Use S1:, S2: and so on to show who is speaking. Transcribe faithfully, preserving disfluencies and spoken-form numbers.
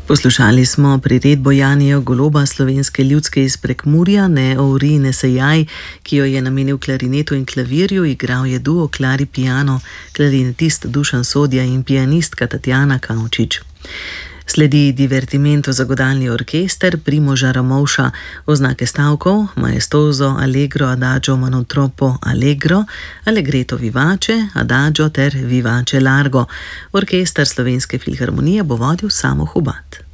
S1: Poslušali smo priredbo Janija Goloba, slovenske ljudske iz Prekmurja, Ne ovri, ne sejaj, ki jo je namenil klarinetu in klavirju, igral je duo Klari Piano, klarinetist Dušan Sodja in pianistka Tatjana Kavčič. Sledi divertimento za godalni orkester Primoža Ramovša, oznake stavkov maestoso, allegro, adagio, monotropo, allegro, allegretto vivace, adagio ter vivace largo. Orkester Slovenske filharmonije bo vodil Samo Hubat.